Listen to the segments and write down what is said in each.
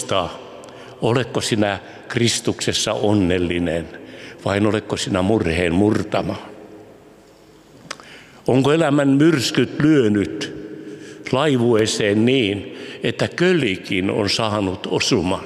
muistaa, oletko sinä Kristuksessa onnellinen vai oletko sinä murheen murtama? Onko elämän myrskyt lyönyt laivueeseen niin, että kölikin on saanut osuman?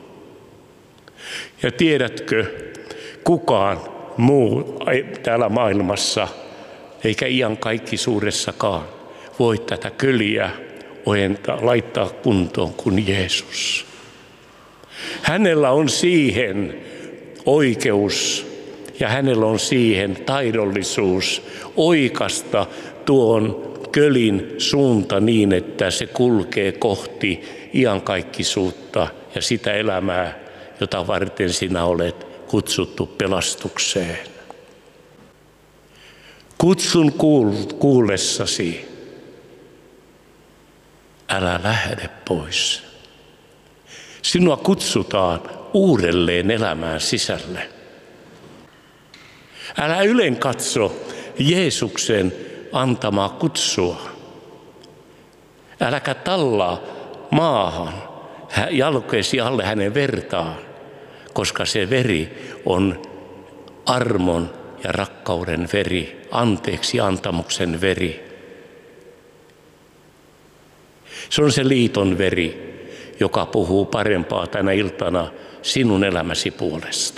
Ja tiedätkö, kukaan muu täällä maailmassa, eikä iankaikkisuudessakaan, voi tätä köliä laittaa kuntoon kuin Jeesus. Hänellä on siihen oikeus ja hänellä on siihen taidollisuus oikasta tuon kölin suunta niin, että se kulkee kohti iankaikkisuutta ja sitä elämää, jota varten sinä olet kutsuttu pelastukseen. Kutsun kuullessasi, älä lähde pois. Sinua kutsutaan uudelleen elämään sisälle. Älä ylen katso Jeesuksen antamaa kutsua. Äläkä tallaa maahan jalkoesi alle hänen vertaan, koska se veri on armon ja rakkauden veri, anteeksi antamuksen veri. Se on se liiton veri, joka puhuu parempaa tänä iltana sinun elämäsi puolesta.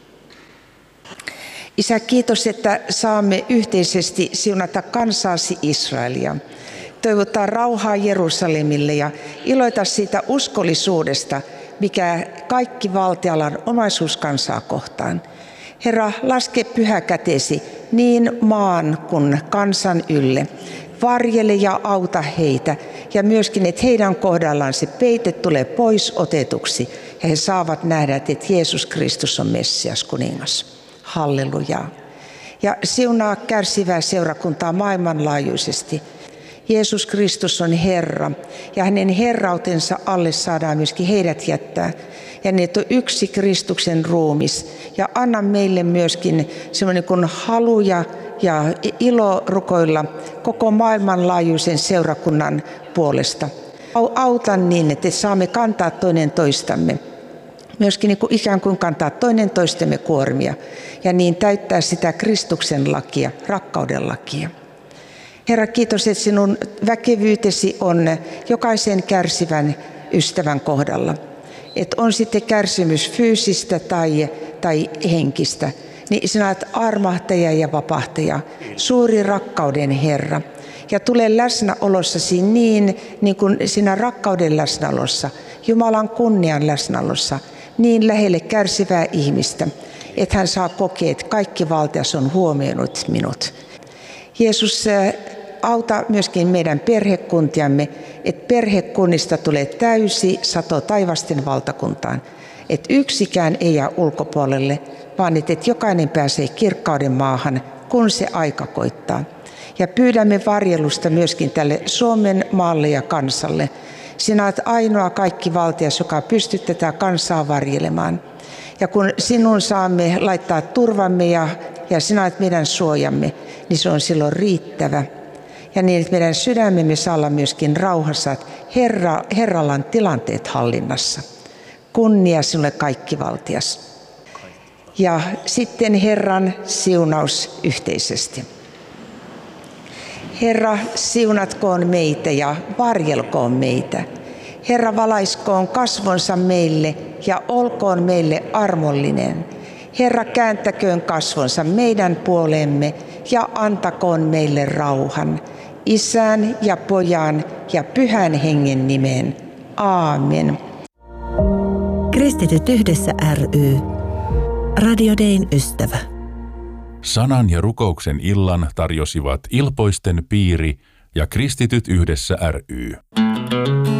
Isä, kiitos, että saamme yhteisesti siunata kansaasi Israelia. Toivottaa rauhaa Jerusalemille ja iloita siitä uskollisuudesta, mikä kaikki valtialan omaisuuskansaa kohtaan. Herra, laske pyhä kätesi niin maan kuin kansan ylle. Varjele ja auta heitä ja myöskin, että heidän kohdallaan se peite tulee pois otetuksi ja he saavat nähdä, että Jeesus Kristus on Messias, kuningas. Halleluja. Ja siunaa kärsivää seurakuntaa maailmanlaajuisesti. Jeesus Kristus on Herra ja hänen herrautensa alle saadaan myöskin heidät jättää. Ja ne on yksi Kristuksen ruumis. Ja anna meille myöskin semmoinen kuin haluja ja ilo rukoilla koko maailmanlaajuisen seurakunnan puolesta. Auta niin, että saamme kantaa toinen toistamme. Myöskin niin kuin ikään kuin kantaa toinen toistemme kuormia ja niin täyttää sitä Kristuksen lakia, rakkauden lakia. Herra, kiitos, että sinun väkevyytesi on jokaisen kärsivän ystävän kohdalla. Että on sitten kärsimys fyysistä tai henkistä, niin sinä olet armahtaja ja vapahtaja, suuri rakkauden Herra. Ja tule läsnäolossasi niin kuin sinä rakkauden läsnäolossa, Jumalan kunnian läsnäolossa, niin lähelle kärsivää ihmistä, että hän saa kokea, että kaikki valtias on huomioinut minut. Jeesus, auta myöskin meidän perhekuntiamme, että perhekunnista tulee täysi sato taivasten valtakuntaan. Että yksikään ei jää ulkopuolelle, vaan että jokainen pääsee kirkkauden maahan, kun se aika koittaa. Ja pyydämme varjelusta myöskin tälle Suomen maalle ja kansalle. Sinä olet ainoa kaikki valtias, joka pystyt tätä kansaa varjelemaan. Ja kun sinun saamme laittaa turvamme ja sinä olet meidän suojamme, niin se on silloin riittävä. Ja niin, että meidän sydämemme saa olla myöskin rauhassa, että Herralla on tilanteet hallinnassa. Kunnia sinulle kaikki valtias. Ja sitten Herran siunaus yhteisesti. Herra, siunatkoon meitä ja varjelkoon meitä. Herra, valaiskoon kasvonsa meille ja olkoon meille armollinen. Herra, kääntäköön kasvonsa meidän puoleemme ja antakoon meille rauhan. Isän ja Pojan ja Pyhän Hengen nimeen. Aamen. Kristityt yhdessä ry. Radio Dayn ystävä. Sanan ja rukouksen illan tarjosivat Ilpoisten piiri ja Kristityt yhdessä ry.